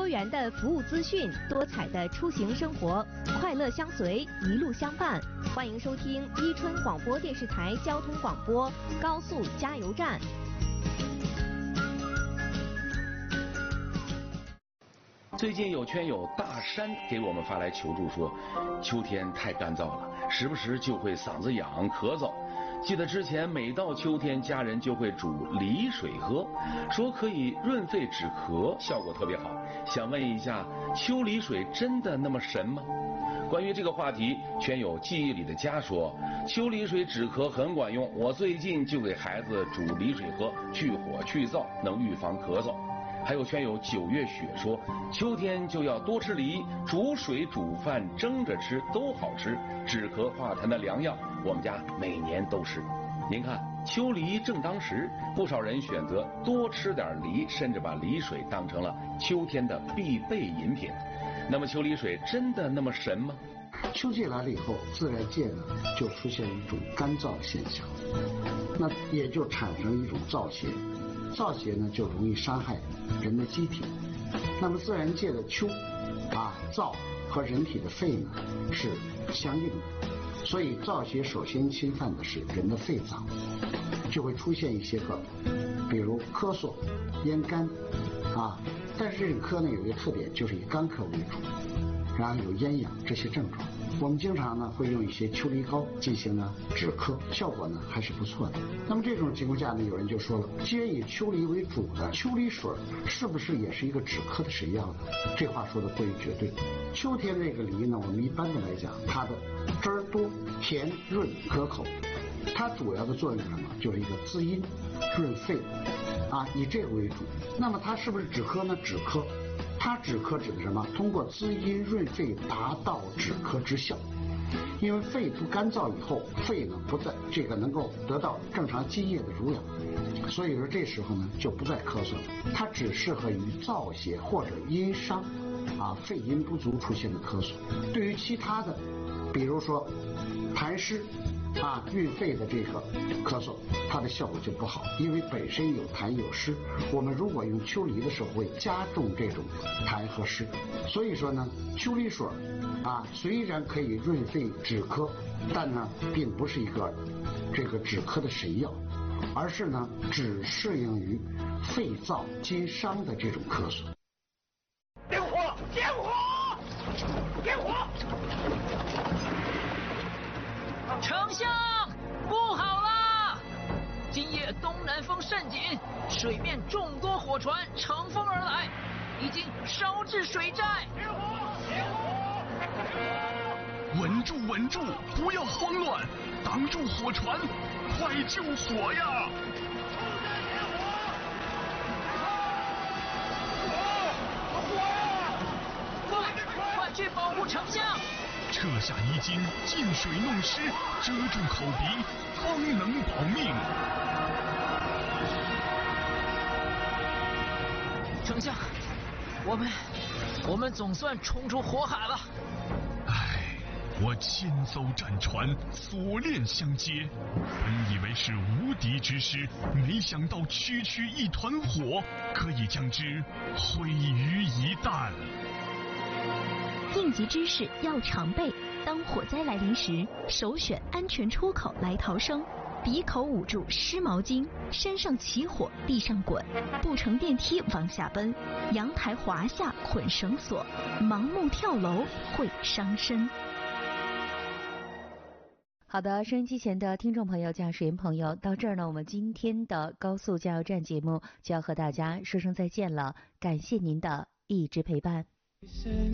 元的服务资讯，多彩的出行生活，快乐相随，一路相伴。欢迎收听伊春广播电视台交通广播高速加油站。 最近有圈友大山给我们发来求助说，秋天太干燥了，时不时就会嗓子痒、咳嗽。记得之前每到秋天，家人就会煮梨水喝，说可以润肺止咳，效果特别好。想问一下，秋梨水真的那么神吗？关于这个话题，圈友记忆里的家说，秋梨水止咳很管用，我最近就给孩子煮梨水喝，去火去燥，能预防咳嗽。还有圈友9月雪说，秋天就要多吃梨，煮水煮饭蒸着吃都好吃，止咳化痰的良药，我们家每年都吃。您看，秋梨正当时，不少人选择多吃点梨，甚至把梨水当成了秋天的必备饮品。那么秋梨水真的那么神吗？ 秋季来了以后，自然界呢就出现一种干燥的现象，那也就产生一种燥邪，燥邪呢就容易伤害人的机体。那么自然界的秋燥和人体的肺呢是相应的，所以燥邪首先侵犯的是人的肺脏，就会出现一些个，比如咳嗽、咽干但是这种咳呢有一个特点，就是以干咳为主，然后有咽痒这些症状。我们经常呢会用一些秋梨膏进行呢止咳，效果呢还是不错的。那么这种情况下呢，有人就说了，既然以秋梨为主的秋梨水是不是也是一个止咳的神药呢？这话说的过于绝对。秋天这个梨呢，我们一般的来讲，它的汁儿多、甜润可口，它主要的作用是什么？就是一个滋阴润肺以这个为主。那么它是不是止咳呢？止咳。它止咳指的什么？通过滋阴润肺达到止咳之效。因为肺部干燥以后，肺呢不再能够得到正常津液的濡养，所以说这时候呢就不再咳嗽了。它只适合于燥邪或者阴伤肺阴不足出现的咳嗽。对于其他的，比如说痰湿运肺的这个咳嗽，它的效果就不好，因为本身有痰有湿，我们如果用秋梨的时候会加重这种痰和湿。所以说呢，秋梨水虽然可以润肺止咳，但呢并不是一个这个止咳的神药，而是呢只适应于肺燥津伤的这种咳嗽。 点火！点火！点火！ 丞相，不好啦！今夜东南风甚紧，水面众多火船乘风而来，已经烧至水寨。 点火！点火！ 稳住，稳住，不要慌乱，挡住火船，快救火呀！ 快去保护丞相！ 撤下衣襟，进水弄湿，遮住口鼻，方能保命。 丞相，我们总算冲出火海了。 我千艘战船，锁链相接，本以为是无敌之师，没想到区区一团火，可以将之毁于一旦。 应急知识要常备，当火灾来临时，首选安全出口来逃生。鼻口捂住湿毛巾，山上起火地上滚，不乘电梯往下奔，阳台滑下捆绳索，盲目跳楼会伤身。 好的，收音机前的听众朋友、驾驶员朋友，到这儿呢，我们今天的高速加油站节目就要和大家说声再见了，感谢您的一直陪伴。